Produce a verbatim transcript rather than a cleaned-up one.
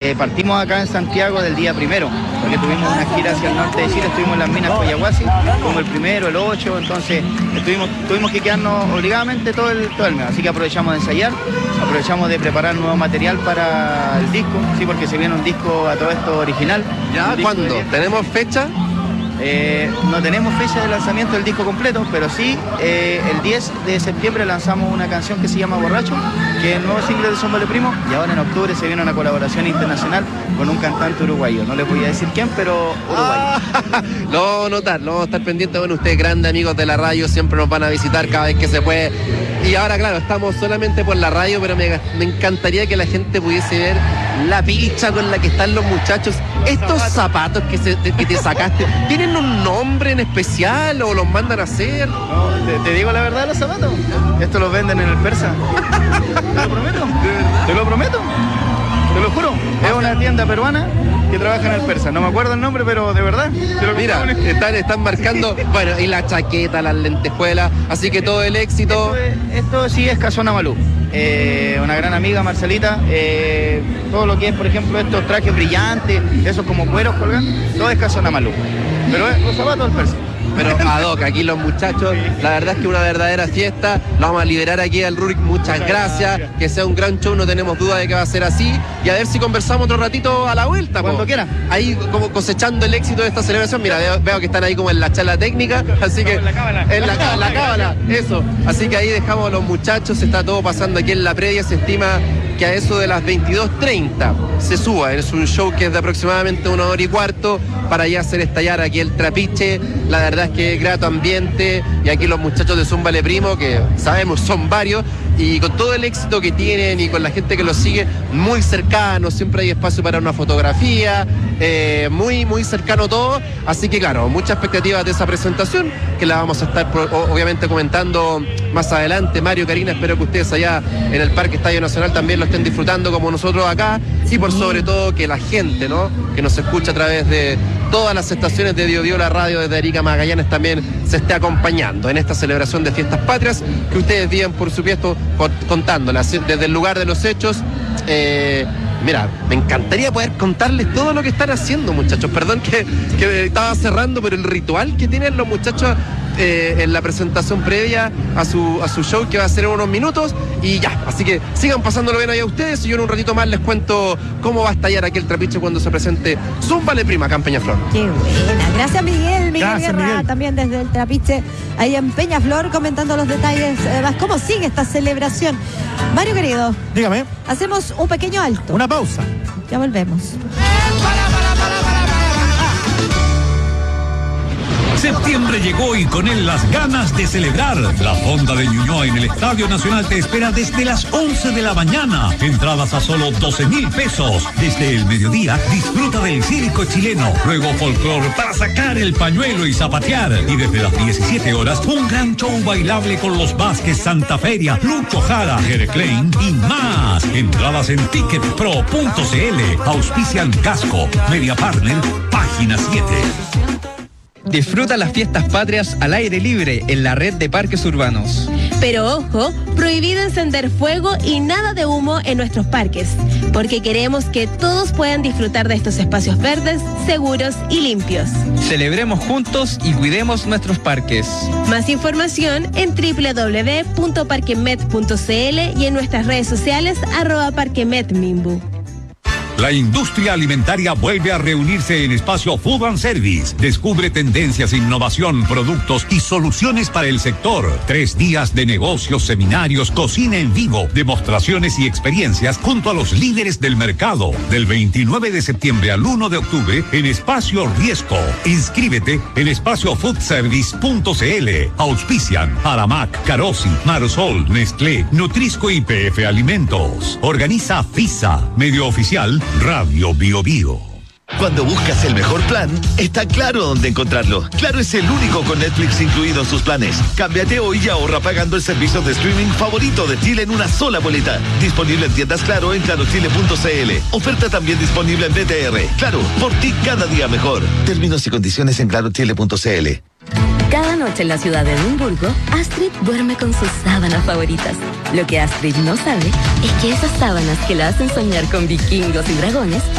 eh, partimos acá en Santiago del día primero, porque tuvimos una gira hacia el norte de Chile, estuvimos en las minas Coyahuasi, como el primero, el ocho, entonces estuvimos, tuvimos que quedarnos obligadamente todo el, todo el mes, así que aprovechamos de ensayar, aprovechamos de preparar nuevo material para el disco, sí, porque se viene un disco a todo esto original. ¿Ya? ¿Cuándo? ¿Tenemos fecha? Eh, no tenemos fecha de lanzamiento del disco completo, pero sí, eh, el diez de septiembre lanzamos una canción que se llama Borracho, que es el nuevo single de Zúmbale Primo, y ahora en octubre se viene una colaboración internacional con un cantante uruguayo. No les voy a decir quién, pero uruguayo. Ah, lo vamos a notar, lo vamos a estar pendientes. Bueno, ustedes grandes amigos de la radio siempre nos van a visitar cada vez que se puede. Y ahora, claro, estamos solamente por la radio, pero me, me encantaría que la gente pudiese ver la picha con la que están los muchachos. Estos zapatos que, se, que te sacaste, ¿tienen un nombre en especial o los mandan a hacer? No, te, te digo la verdad, los zapatos. Esto los venden en el Persa. Te lo prometo. Te lo prometo. Te lo juro. Es una tienda peruana que trabaja en el Persa. No me acuerdo el nombre, pero de verdad. Mira, están, están marcando, bueno, y la chaqueta, las lentejuelas, así que todo el éxito. Esto, es, esto sí es Casona Malú. Eh, una gran amiga, Marcelita. Eh, todo lo que es, por ejemplo, estos trajes brillantes, esos como cueros colgando, todo es Casona Malú. Pero es los zapatos del Persa. Pero ad hoc, aquí los muchachos, la verdad es que una verdadera fiesta. Lo vamos a liberar aquí al Rurik, muchas gracias, que sea un gran show, no tenemos duda de que va a ser así, y a ver si conversamos otro ratito a la vuelta, cuando po. quiera. Ahí como cosechando el éxito de esta celebración. Mira, veo, veo que están ahí como en la charla técnica, así que en la cábala, en la, la, la cábala, eso, así que ahí dejamos a los muchachos. Está todo pasando aquí en la previa. Se estima que a eso de las veintidós treinta se suba. Es un show que es de aproximadamente una hora y cuarto para ya hacer estallar aquí el trapiche. La verdad es que grato ambiente, y aquí los muchachos de Zúmbale Primo, que sabemos son varios, y con todo el éxito que tienen y con la gente que los sigue, muy cercano, siempre hay espacio para una fotografía, eh, muy muy cercano todo, así que claro, muchas expectativas de esa presentación, que la vamos a estar obviamente comentando más adelante. Mario, Karina, espero que ustedes allá en el Parque Estadio Nacional también lo estén disfrutando como nosotros acá, y por sobre todo que la gente, ¿no?, que nos escucha a través de todas las estaciones de Dio Dio, la radio desde Arica Magallanes, también se esté acompañando en esta celebración de Fiestas Patrias, que ustedes viven, por supuesto, contándolas desde el lugar de los hechos. Eh, mira, me encantaría poder contarles todo lo que están haciendo, muchachos. Perdón que, que estaba cerrando, pero el ritual que tienen los muchachos eh, en la presentación previa a su, a su show, que va a ser en unos minutos, y ya, así que sigan pasándolo bien ahí a ustedes, y yo en un ratito más les cuento cómo va a estallar aquí el trapiche cuando se presente Zúmbale Prima acá en Peñaflor. Qué buena, gracias Miguel, Miguel Gracias, Guerra, Miguel. también desde el trapiche ahí en Peñaflor, comentando los detalles, además cómo sigue esta celebración. Mario querido, Dígame, hacemos un pequeño alto, una pausa. ya volvemos. Septiembre llegó y con él las ganas de celebrar. La Fonda de Ñuñoa en el Estadio Nacional te espera desde las once de la mañana. Entradas a solo doce mil pesos. Desde el mediodía disfruta del circo chileno. Luego folclor para sacar el pañuelo y zapatear. Y desde las diecisiete horas un gran show bailable con los Vázquez, Santa Feria, Lucho Jara, Jere Klein y más. Entradas en ticket pro punto c l. Auspician Casco, Media Partner, Página siete. Disfruta las fiestas patrias al aire libre en la red de parques urbanos. Pero ojo, prohibido encender fuego y nada de humo en nuestros parques, porque queremos que todos puedan disfrutar de estos espacios verdes, seguros y limpios. Celebremos juntos y cuidemos nuestros parques. Más información en doble u doble u doble u punto parquemet punto c l y en nuestras redes sociales arroba parquemetmimbu. La industria alimentaria vuelve a reunirse en Espacio Food and Service. Descubre tendencias, innovación, productos y soluciones para el sector. Tres días de negocios, seminarios, cocina en vivo, demostraciones y experiencias junto a los líderes del mercado. Del veintinueve de septiembre al uno de octubre en Espacio Riesco. Inscríbete en espacio food service punto c l. Auspician Aramac, Carosi, Marosol, Nestlé, Nutrisco y P F Alimentos. Organiza FISA, medio oficial Radio Bio Bio. Cuando buscas el mejor plan, está Claro dónde encontrarlo. Claro es el único con Netflix incluido en sus planes. Cámbiate hoy y ahorra pagando el servicio de streaming favorito de Chile en una sola boleta. Disponible en tiendas Claro en claro chile punto c l. Oferta también disponible en B T R. Claro, por ti cada día mejor. Términos y condiciones en claro chile punto c l. Cada noche en la ciudad de Edimburgo, Astrid duerme con sus sábanas favoritas. Lo que Astrid no sabe es que esas sábanas que la hacen soñar con vikingos y dragones